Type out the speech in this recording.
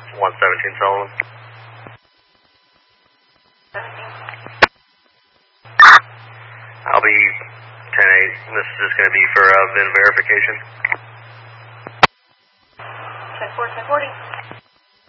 117 Sullivan. 17. I'll be 10-8. This is just going to be for VIN verification. 10-4, 10-40.